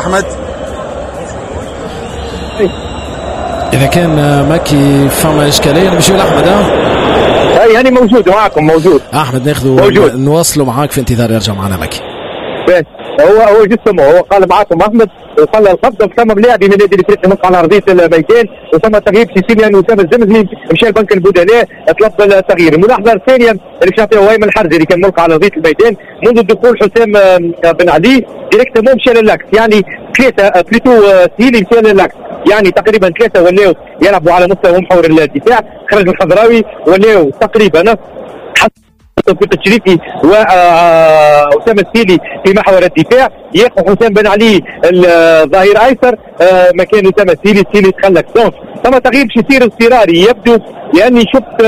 احمد. اذا كان ماكي فما اشكاليه نمشيو لاحمد. اي هاني موجود معاكم موجود احمد، ناخذوا نواصلوا معاك في انتظار يرجع معنا ماكي. هو جسمه هو قال معاكم احمد وصل الخط ثم لاعبي من النادي الافريقي نقع على ارضيه الميدان وثم تغيير في سيليان وسام الزمزمي مشى البنك البدلاء طلب التغيير. الملاحظه الثانيه اللي شافها هو ايمن الحرزي اللي كان ملقى على ارضيه الميدان منذ دخول حسام بن علي ديريكتومون مشى للاكس، يعني ثلاثه بليتو سيلي مشى للاكس، يعني تقريبا ثلاثه ولاو يلعبوا على مستوى محور الدفاع. خرج الخضراوي ولاو تقريبا في التشريفي وأسامة السيلي في محور الدفاع. يقف حسام بن علي الظهير ايسر مكان أسامة السيلي تخلى دونك ثم تغيير باش يصير اضطراري يبدو، لاني شفت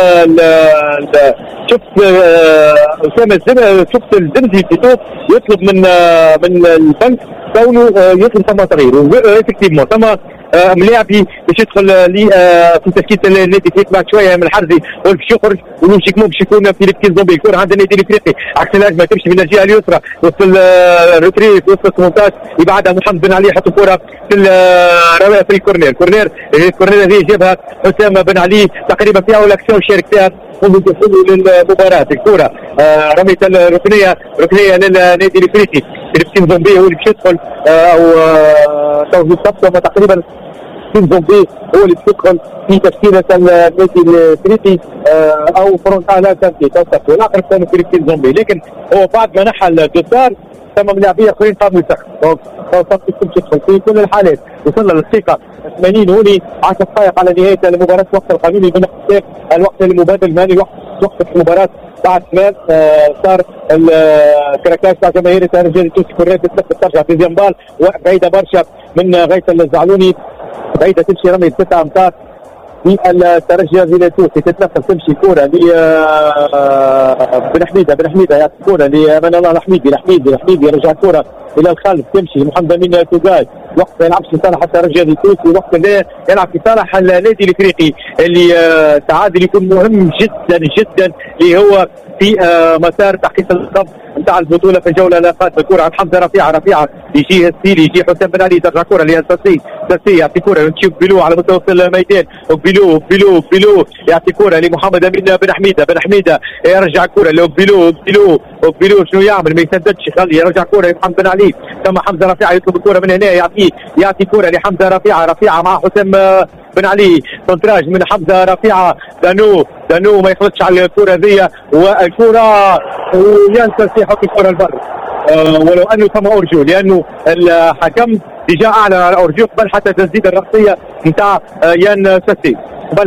أسامة شفت الزمزي يطلب من البنك كونه يطلب ثم تغيير افكتيفمون ثم ملاعبي باش يدخل لي في تشكيله النادي الافريقي بعد شويه من الحرزي باش يخرج ولوجيكمون باش يكون فيليب كيزومبي. الكره عند النادي الافريقي عكس الهجمه تمشي من الجهه اليسرى وسط الروتري في وسط السمونتاج يبعدها محمد بن علي يحط الكره في الكورنير هذه جابها حسام بن علي تقريبا في اول اكسيون شارك فيها منذ دخوله للمباراه. الكره رميت ركنيه للنادي الافريقي فيليب كيزومبي هو اللي باش يدخل او توظيف صفقه تقريبا كيزومبي هو اللي بيدخل في تشكيله النادي الافريقي او فرونتالا كانتي توصف والاخر كان فيليب كيزومبي، لكن هو بعد ما نحى الدوسار ثم لاعبين اخرين قاموا يسخنوا. في كل الحالات وصلنا للدقيقه 80 هوني 10 دقائق على نهايه المباراه الوقت القانوني من اختلاف الوقت المبادل المالي وقت المباراه بعد ما صار الكراكاش تاع جماهير الرجال التونسي كوريا ترجع في زنبال وبعيده برشا من غايه الزعلوني، بعيده تمشي رمي 6 امتار في الترجي التونسي تتنفس تمشي كوره بن حميده يعطي كوره لمن الله الحميدي يرجع كوره الى الخلف تمشي محمد امين توغاي وقت ما يلعبش في صالح الترجي التونسي وقت اللي يلعب في صالح النادي الافريقي اللي تعادل يكون مهم جدا جدا اللي هو في مسار تحقيق اللقب نتاع البطوله في الجوله القادمه. الكره عند حمزه رفيعه يجي السيلي يجي حسام بن علي ترجع كره للاساسي يعطي كره نشوف بيلو على متوسط الميدان وبيلو يعطي كره لمحمد امين بن حميده يرجع كره بيلو شنو يعمل ما يسددش يخلي يرجع كره لمحمد بن علي ثم حمزه رفيعه يطلب الكره من هنا يعطي كره لحمزه رفيعه مع حسام بن علي كونتراج من حمزه رفيعه دانو ما يخلطش على الكره ذي والكره ينسى يحط الكره البر ولو انه ثم اورجو لانه الحكم ديجا اعلن على اورجو قبل حتى التسديده الرأسيه نتاع يان ساسي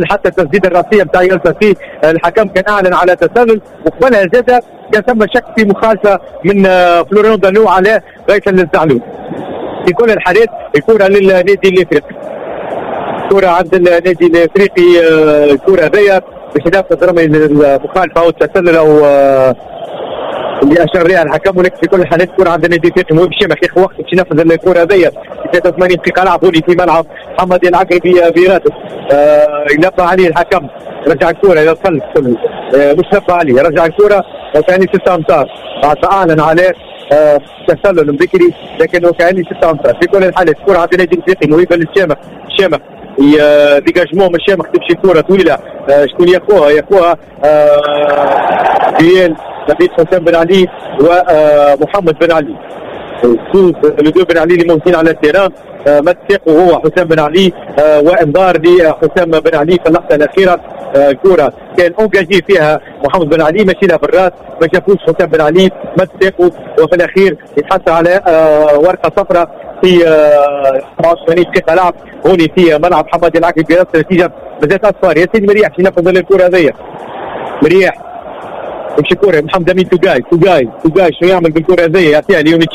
الحكم كان اعلن على تسلل وقبلها زاد كان ثم شك في مخالفه من فلوريان دانو على غايه الزعلول. في كل الحالات الكره للنادي الافريقي، كره عند النادي الافريقي الكره هذيا باش ينفذ رمي المخالفه او التسلل او اللي اشار لها الحكم، ولكن في كل الحالات كره عند النادي الافريقي مهم شيء ما ياخذ وقت باش ينفذ الكره هذيا. 83 دقيقه لعبوني في ملعب محمد العقربي براتب ينبه عليه الحكم رجع الكره الى الخلف مش نبه عليه رجع الكره وكان 6 امتار بعد ما اعلن عليه تسلل بكري لكنه كان 6 امتار. في كل الحالات كره عند النادي الافريقي مهيبه للشامخ ديجاجمون من الشامخ تمشي كره طويله شكون ياخوها ديال نبيل حسام بن علي ومحمد بن علي لو بن علي اللي موجودين على التيران مسك وهو حسام بن علي وانذار لحسام بن علي في اللحظه الاخيره. الكره كان اونجاجي فيها محمد بن علي ماشي لها بالراس ما شافوش حسام بن علي مسك وفي الاخير يتحصل على ورقه صفراء في 24 دقيقه لعب هوني في ملعب محمد العقربي بنفس النتيجه مازالت اصفار. يا سيدي مريح في نفذ الكره هذيا مريح يمشي كوره محمد امين توغاي شنو يعمل بالكره هذيا يعطيها ليونيتش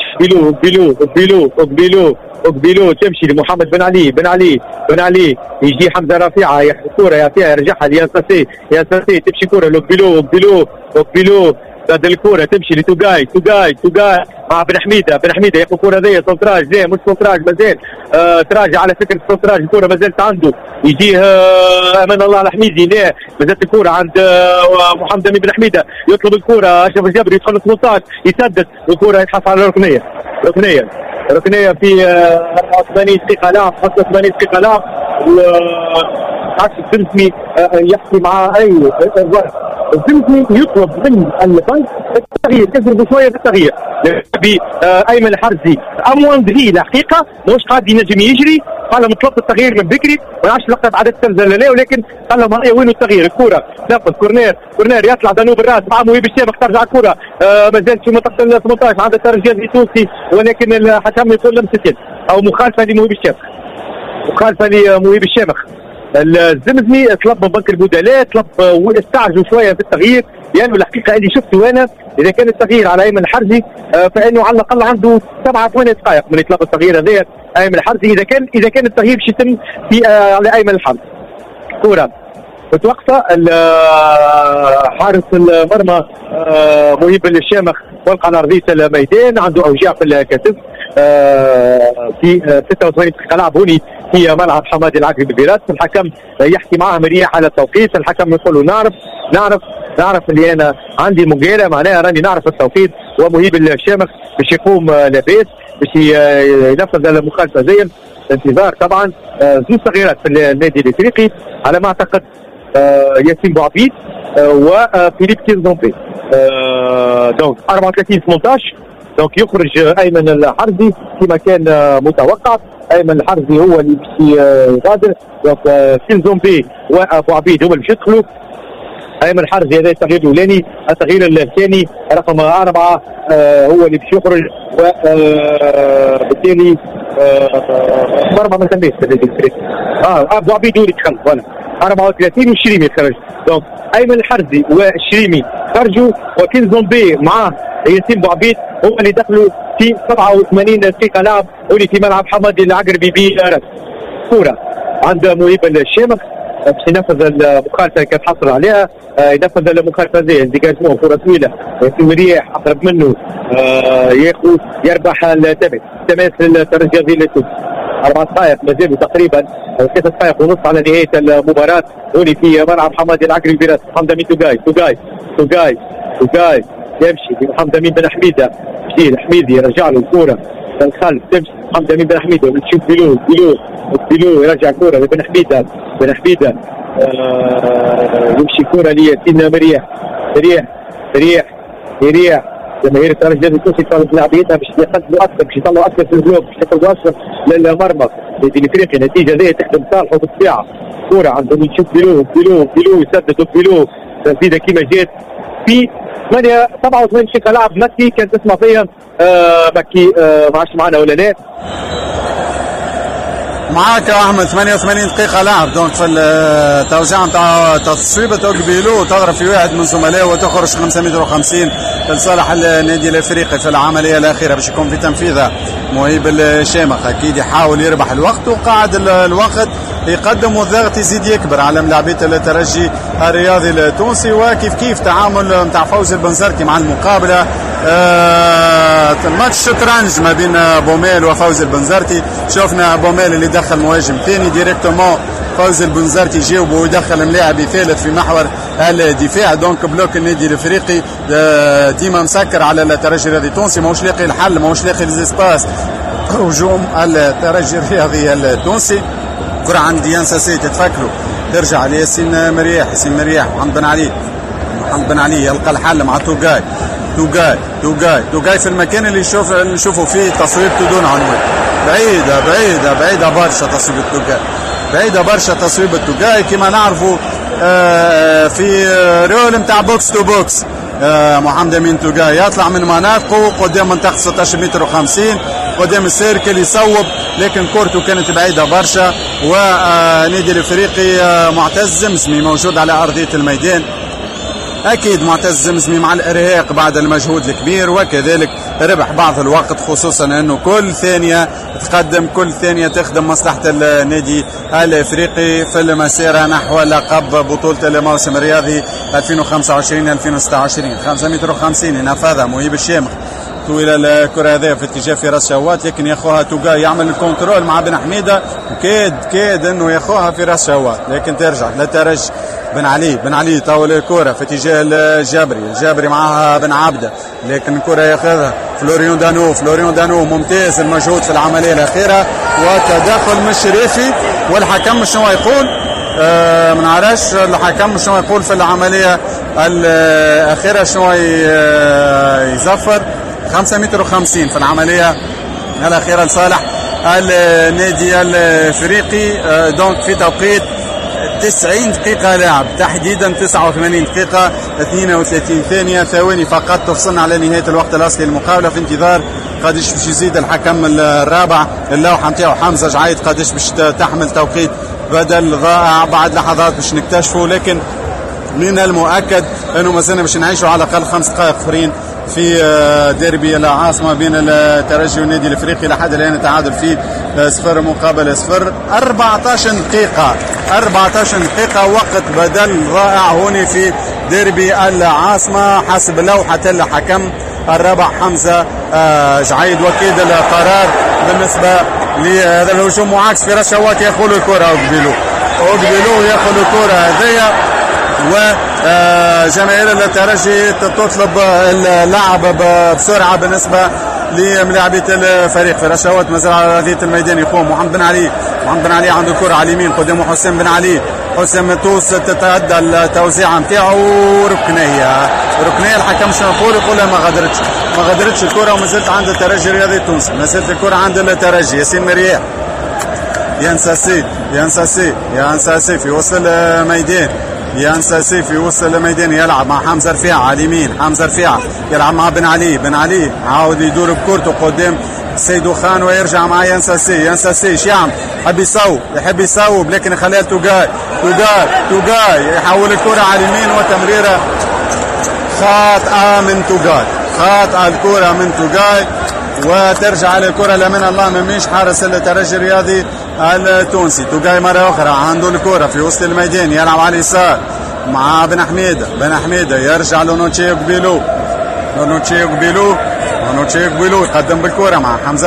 بيلو تمشي لمحمد بن علي يجي حمزه رفيعه ياخذ الكره يعطيها يرجعها لياساسي تمشي كوره بيلو بعد الكره تمشي لتوغاي مع بن حميده ياخذ الكره ذي سونتراج زي مش سونتراج مازال تراجع على فكره سونتراج الكره مازالت عنده يجيه امان الله الحميدي لا مازالت الكره عند محمد امين بن حميده يطلب الكره اشرف الجبري يدخل 18 يسدد الكره يتحصل على ركنيه في 84 دقيقه لعب 85 دقيقه لعب عكس الزمزمي يحكي مع اي الزمزمي يطلب من البنك التغيير كثر بشويه في التغيير بايمن الحرزي اموندري الحقيقه مش قاعد ينجم يجري قال لهم طلبت التغيير من بكري ما نعرفش لقطه عدد تنزل لا ولكن قال لهم وين التغيير الكره نفذ كورنير يطلع دانوب الراس مع مهيب الشامخ ترجع الكره ما زالت في منطقه ال 18 عند الترجي التونسي ولكن الحكم يقول لمسه يد او مخالفه لمهيب الشامخ الزمزمي طلب من بنك البدلاء طلب واستعجلوا شويه في التغيير لانه الحقيقه اللي شفته انا اذا كان التغيير على ايمن الحرزي فانه على الاقل عنده 7-8 دقائق من اطلاق التغيير هذا ايمن الحرزي اذا كان التغيير باش يتم في على ايمن الحرزي كره متوقفه حارس المرمى مهيب الشامخ والقى على ارضيه الميدان عنده اوجاع في الكتف في 86 دقيقه لعب هوني في ملعب حمادي العقربي ببيرات الحكم يحكي معاه مريح على التوقيت الحكم يقول له نعرف اللي انا عندي مقيله معناها راني نعرف التوقيت ومهيب الشامخ باش يقوم لاباس باش ينفذ المخالفه زي الانتظار طبعا زوج تغييرات في النادي الافريقي على ما اعتقد ياسين بوعبيد وفيليب كينزومبي دونك 34-18 دونك يخرج ايمن الحرزي كما كان متوقع ايمن الحرزي هو اللي باش يغادر دونك كينزومبي وابو عبيد هما اللي باش يدخلوا ايمن الحرزي هذا التغيير الاولاني التغيير الثاني رقم 4 هو اللي باش يخرج وبالتالي مرمى ما سميت ابو عبيد هو اللي دخل فوالا 34 والشريمي خرج دونك ايمن الحرزي والشريمي خرجوا وكينزومبي معاه ياسين بوعبيد هو اللي دخلوا في 87 دقيقه لعب واللي في ملعب حمادي العقربي ببيرات كوره عند مهيب الشامخ باش ينفذ المخالفه اللي كان حصل عليها ينفذ المخالفه زي ديجاجمون كره طويله ياسين مريح اقرب منه ياخذ يربح التماس للترجي التونسي 4 دقائق مازالوا تقريبا 3 دقائق ونص على نهايه المباراه هوني في ملعب حمادي العقربي ببيرات محمد امين توغاي يمشي محمد امين بن حميده يجي الحميدي يرجع له الكوره الخلف تمشي محمد امين بن حميده وتشوف بيلو يرجع كوره لبن حميده يمشي كوره لياسين مريح جماهير الترجي التونسي طالب لاعبيتها باش يقدموا اكثر باش يطلعوا اكثر في البلوك باش يقدموا اكثر للمرمى النادي الافريقي النتيجه هذه تخدم صالحه بالطبيعه كوره عندهم يشوف بيلو يسدد بيلو تسديده كيما جات في 87 دقيقه لعب مكي كانت تسمع فيها مكي ما عادش معنا ولا لا معاك يا احمد 88 دقيقه لعب دونك في التوزيع نتاع تصويبه توقبيلو تضرب في واحد من زملائه وتخرج 550 لصالح النادي الافريقي في العمليه الاخيره باش يكون في تنفيذها مهيب الشامخ اكيد يحاول يربح الوقت وقاعد الوقت يقدم والضغط يزيد يكبر على ملاعبيه الترجي الرياضي التونسي وكيف تعامل نتاع فوزي البنزرتي مع المقابله الماتش شطرنج ما بين بوميل وفوزي البنزرتي شفنا بوميل اللي دخل مهاجم ثاني ديريكتومون فوزي البنزرتي جاوب ويدخل ملاعب ثالث في محور الدفاع دونك بلوك النادي الافريقي ديما مسكر على الترجي الرياضي التونسي ماهوش لاقي الحل ماهوش لاقي ليزيسباس هجوم الترجي الرياضي التونسي كرة عند ديان ساسي تتفكروا ترجع لياسين مريح محمد بن علي يلقى الحل مع توغاي في المكان اللي نشوفوا فيه تصويبته دون عنوان بعيدة برشا تصويبة توغاي بعيدة برشا تصويبة توغاي كما نعرفوا في رول نتاع بوكس تو بوكس محمد امين توغاي يطلع من مناطقه قدام منطقة 16 متر و50 قدام السيركل يصوب لكن كورته كانت بعيدة برشا ونادي الافريقي معتز زمزمي موجود على ارضية الميدان اكيد معتز زمزمي مع الارهاق بعد المجهود الكبير، وكذلك ربح بعض الوقت، خصوصا انه كل ثانيه تقدم، كل ثانيه تخدم مصلحه النادي الافريقي في المسيره نحو لقب بطوله الموسم الرياضي 2025-2026. 550 ينفذها مهيب الشامخ طويل الكرة هذه في اتجاه فراس شوات، لكن ياخوها توقا يعمل الكنترول مع بن حميدة، وكاد انه ياخوها فراس شوات، لكن ترجع للترجي. بن علي طول الكرة في اتجاه الجابري معها بن عبده، لكن الكرة ياخذها فلوريون دانو ممتاز المجهود في العملية الأخيرة، وتدخل من الشريفي. والحكم شنو يقول؟ ما نعرفش الحكم شنو يقول في العملية الأخيرة، شنو يزفر 550 في العملية الأخيرة لصالح النادي الافريقي. دونك في توقيت 90 دقيقة لعب، تحديدا 89 دقيقة 32 ثانية، ثواني فقط تفصلنا على نهاية الوقت الأصلي للمقابلة، في انتظار قديش باش يزيد الحكم الرابع اللوحة نتاعو حمزة جعيد، قديش باش تحمل توقيت بدل ضائع بعد لحظات باش نكتشفوا. لكن من المؤكد انه ما زلنا باش نعيشوا على الاقل 5 دقائق اخرين في ديربي العاصمه بين الترجي والنادي الافريقي. لحد الان تعادل في 0 مقابل 0. 14 دقيقه وقت بدل ضائع هنا في ديربي العاصمه حسب لوحه الحكم الرابع حمزه جعيد. وكيد القرار بالنسبه لهذا الهجوم معاكس في راس شوات، ياخذ الكره اوغبيلو ياخذ الكره هذيا، وجماهير الترجي تطلب اللعب بسرعه بالنسبه لملاعبيه الفريق. في رشاوات مازال على ارضيه الميدان يقوم محمد بن علي عنده الكره على اليمين قدامه حسام بن علي، حسام توس تتعدى التوزيعه نتاعو، ركنيه الحكم شنو يقول ما غادرتش الكره، وما زالت عند الترجي الرياضي التونسي، ما زالت الكره عند الترجي. ياسين مرياح ينساسي في وسط الميدان، في وسط الميدان يلعب مع حمزه رفيعه على اليمين، يلعب مع بن علي عاود يدور بكورته قدام سيدو خان ويرجع مع ينساسي شيعم يحب يصوب لكن يخليها توغاي يحول الكره على اليمين، وتمريره خاطئه الكره من توغاي، وترجع الكره لمن الله مميش حارس الترجي الرياضي التونسي. توغاي مرة أخرى عنده الكرة في وسط الميدان، يلعب على اليسار مع بن حميدة يرجع لونوتشي قبيلو يقدم بالكرة مع حمزة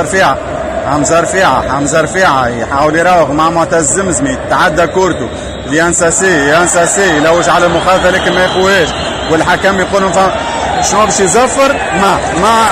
رفيعة يحاول يراوغ مع معتز زمزمي، تعدى كورته ليانساسي يلوج على المخالفة لكن ما يقويش، والحكم يقول شنو باش يزفر مع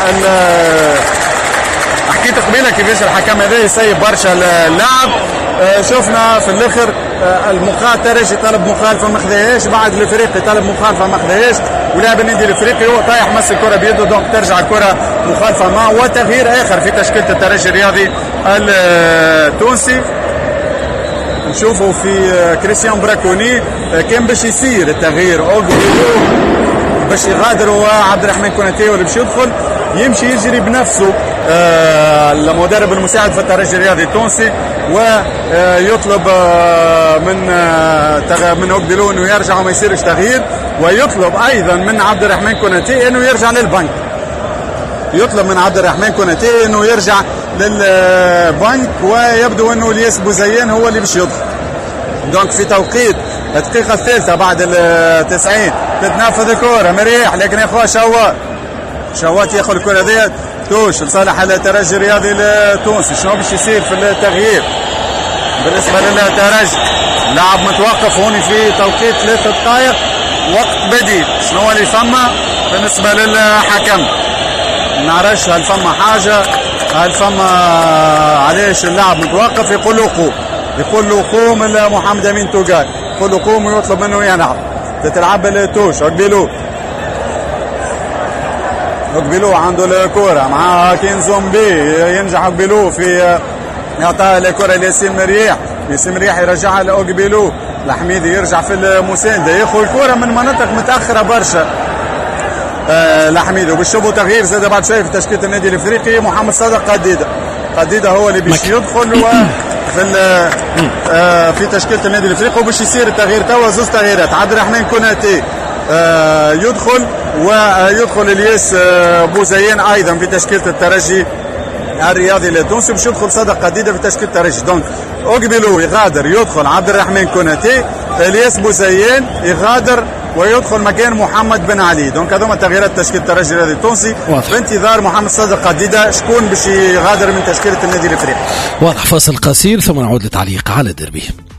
حكيت قبيله كيفاش الحكم هذا يسيب برشا اللاعب. شفنا في الاخر الترجي طلب مخالفه ما خذاهاش، بعد الافريقي طلب مخالفه ما خذاهاش، ولاعب النادي الافريقي هو طايح مس الكره بيده، دونك ترجع الكره مخالفه معه. وتغيير اخر في تشكيله الترجي الرياضي التونسي نشوفوا في كريستيان براكوني، كان باش يصير التغيير باش يغادر وعبد الرحمن كوناتي واللي باش يدخل يمشي يجري بنفسه المدرب المساعد في الترجي الرياضي التونسي، ويطلب من اوغبيلو انه يرجع وما يصيرش تغيير، ويطلب ايضا من عبد الرحمن كوناتي انه يرجع للبنك، ويبدو انه الياس بوزيان هو اللي باش يدخل. دونك في توقيت الدقيقة الثالثة بعد 90 تتنفذ الكرة مريح، لكن ياخذها شوات ياخذ الكرة ديت توش لصالح الترجي الرياضي التونسي. شنو باش يصير في التغيير بالنسبة للترجي؟ لاعب متوقف هون في توقيت 3 دقائق وقت بديل. شنو اللي فما بالنسبة للحكم؟ نعرفش هل فما حاجة، هل فما علاش اللاعب متوقف؟ يقول له قوم محمد امين توغاي، يقول له قوم ويطلب منه ينعم. تتلعب التوش اوغبيلو عنده الكرة مع كينزومبي، ينجح اوغبيلو في يعطيها الكرة لياسين مرياح يرجعها لاوغبيلو، الحميدي يرجع في المساندة ياخذ الكرة من مناطق متأخرة برشا الحميدي. وبالشبه تغيير زاد بعد شوي في تشكيلة النادي الافريقي، محمد صادق قديدة هو اللي باش يدخل في تشكيلة النادي الافريقي، وباش يصير التغيير توا زوز تغييرات. عبد الرحمن كوناتي يدخل، ويدخل الياس بوزيان ايضا في تشكيله الترجي الرياضي التونسي، باش يدخل صدق قديده في تشكيله الترجي. دونك اوغبيلو يغادر، يدخل عبد الرحمن كوناتي، الياس بوزيان يغادر ويدخل مكان محمد بن علي. دونك هذوما تغييرات تشكيله الترجي الرياضي التونسي بانتظار محمد صادق قديده شكون باش يغادر من تشكيله النادي الافريقي. واضح. فاصل قصير ثم نعود للتعليق على الديربي.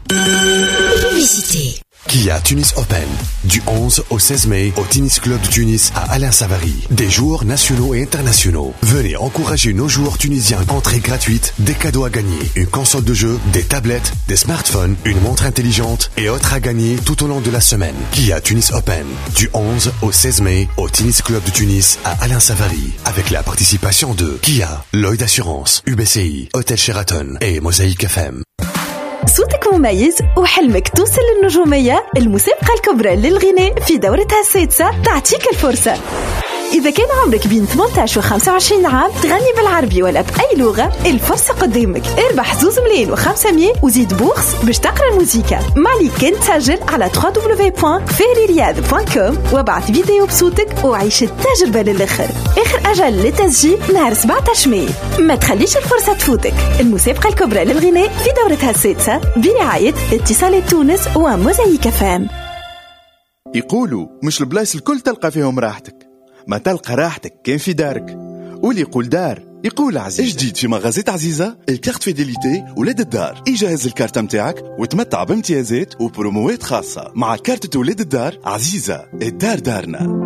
Kia Tunis Open, du 11 au 16 mai au Tennis Club de Tunis à Alain Savary. Des joueurs nationaux et internationaux. Venez encourager nos joueurs tunisiens. Entrée gratuite, des cadeaux à gagner. Une console de jeu, des tablettes, des smartphones, une montre intelligente et autres à gagner tout au long de la semaine. Kia Tunis Open, du 11 au 16 mai au Tennis Club de Tunis à Alain Savary. Avec la participation de Kia, Lloyd Assurance, UBCI, Hôtel Sheraton et Mosaïque FM. صوتك مميز وحلمك توصل للنجومية. المسابقة الكبرى للغناء في دورتها السادسة تعطيك الفرصة. إذا كان عمرك بين 18 و 25 عام تغني بالعربي ولا بأي لغة، الفرصة قدامك. اربح 2,500,000 وزيد بوكس باش تقرأ الموسيقى. ما عليك كان تسجل على www.fehririad.com وابعث فيديو بصوتك وعيش التجربة للآخر. آخر أجل للتسجيل نهار 17 ماي. ما تخليش الفرصة تفوتك. المسابقة الكبرى للغناء في دورتها السادسة برعاية اتصالات تونس وموزايك فام. يقولوا مش البلايص الكل تلقى فيهم راحتك، ما تلقى راحتك كان في دارك. واللي يقول دار يقول عزيزة. جديد في مغازات عزيزة الكارت فيديليتي ولاد الدار. يجهز الكارت متاعك وتمتع بامتيازات وبروموات خاصة مع كارت ولاد الدار. عزيزة الدار دارنا.